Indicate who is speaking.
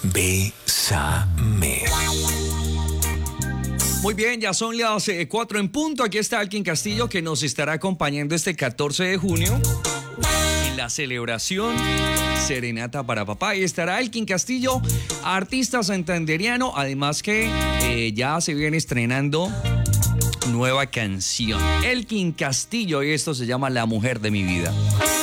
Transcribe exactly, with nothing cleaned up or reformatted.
Speaker 1: Bésame.
Speaker 2: Muy bien, ya son las eh, cuatro en punto. Aquí está Elkin Castillo, que nos estará acompañando este catorce de junio en la celebración Serenata para Papá. Y estará Elkin Castillo, artista santanderiano, además que eh, ya se viene estrenando nueva canción. Elkin Castillo, y esto se llama La Mujer de mi Vida.